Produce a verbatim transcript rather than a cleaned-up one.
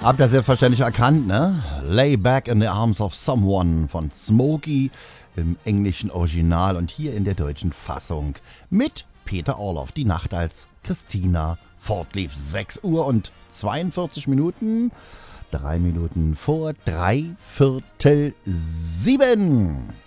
Habt ihr selbstverständlich erkannt, ne? Lay Back in the Arms of Someone von Smokey im englischen Original und hier in der deutschen Fassung mit Peter Orloff. Die Nacht als Christina fortlief. sechs Uhr und zweiundvierzig Minuten. Drei Minuten vor drei Viertel sieben.